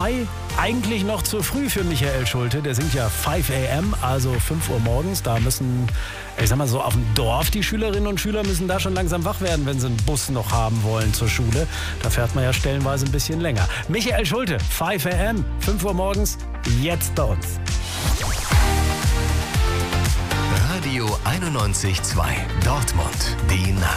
2. Eigentlich noch zu früh für Michael Schulte. Der singt ja 5 a.m., also 5 Uhr morgens. Da müssen, ich sag mal so, auf dem Dorf, die Schülerinnen und Schüler müssen da schon langsam wach werden, wenn sie einen Bus noch haben wollen zur Schule. Da fährt man ja stellenweise ein bisschen länger. Michael Schulte, 5 a.m., 5 Uhr morgens, jetzt bei uns. Radio 91.2 Dortmund, die Nacht.